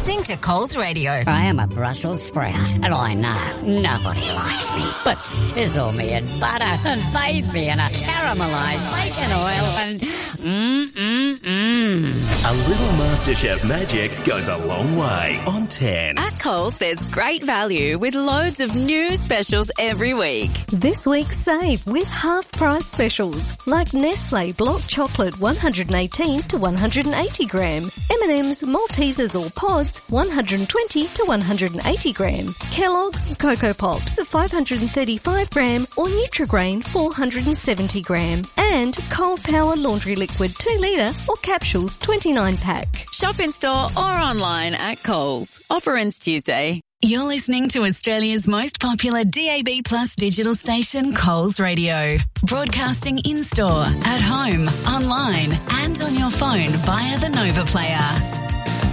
listening to Coles Radio. I am a Brussels sprout, and I know nobody likes me. But sizzle me in butter and bathe me in a caramelised bacon oil and A little MasterChef magic goes a long way on 10. At Coles, there's great value with loads of new specials every week. This week, save with half-price specials like Nestle Block Chocolate 118 to 180 gram, M&M's Maltesers or Pods 120 to 180 gram, Kellogg's Cocoa Pops 535 gram or Nutrigrain 470 gram, and Cold Power Laundry Liquid 2 litre or capsules 29 pack. Shop in store or online at Coles. Offer ends Tuesday. You're listening to Australia's most popular DAB Plus digital station, Coles Radio. Broadcasting in-store, at home, online and on your phone via the Nova Player.